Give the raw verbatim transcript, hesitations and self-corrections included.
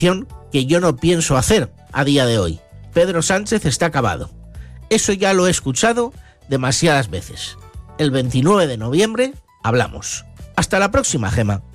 que yo no pienso hacer a día de hoy. Pedro Sánchez está acabado. Eso ya lo he escuchado demasiadas veces. El veintinueve de noviembre hablamos. Hasta la próxima, Gema.